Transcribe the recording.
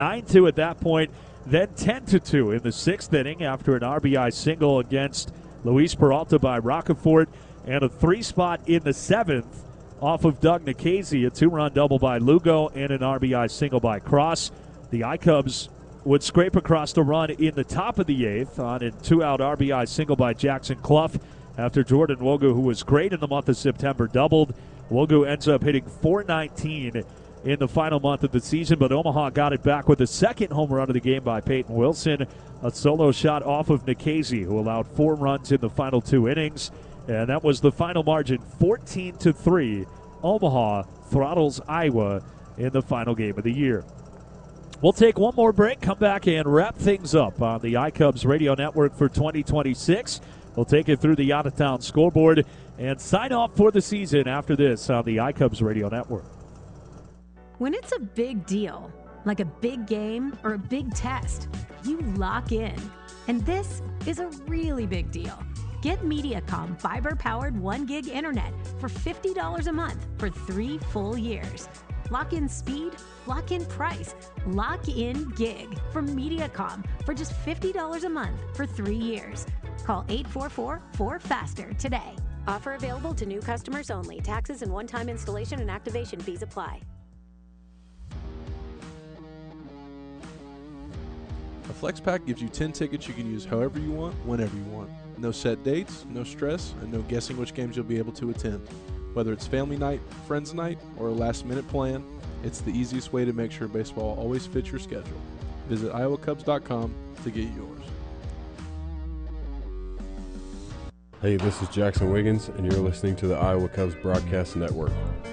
9-2 at that point, then 10-2 in the sixth inning after an RBI single against Luis Peralta by Roccaforte, and a three-spot in the seventh off of Doug Nikhazy, a two-run double by Lugo and an RBI single by Cross. The I-Cubs would scrape across the run in the top of the eighth on a two-out RBI single by Jackson Clough after Jordan Wogu, who was great in the month of September, doubled. Wogu ends up hitting .419 in the final month of the season, but Omaha got it back with a second home run of the game by Peyton Wilson, a solo shot off of Nikhazy, who allowed 4 runs in the final 2 innings. And that was the final margin, 14-3. Omaha throttles Iowa in the final game of the year. We'll take one more break, come back and wrap things up on the iCubs Radio Network for 2026. We'll take it through the out-of-town scoreboard and sign off for the season after this on the iCubs Radio Network. When it's a big deal, like a big game or a big test, you lock in. And this is a really big deal. Get Mediacom fiber-powered 1 gig internet for $50 a month for 3 full years. Lock in speed, lock in price, lock in gig from Mediacom for just $50 a month for 3 years. Call 844-4FASTER today. Offer available to new customers only. Taxes and one-time installation and activation fees apply. A Flex Pack gives you 10 tickets you can use however you want, whenever you want. No set dates, no stress, and no guessing which games you'll be able to attend. Whether it's family night, friends night, or a last-minute plan, it's the easiest way to make sure baseball always fits your schedule. Visit iowacubs.com to get yours. Hey, this is Jackson Wiggins, and you're listening to the Iowa Cubs Broadcast Network.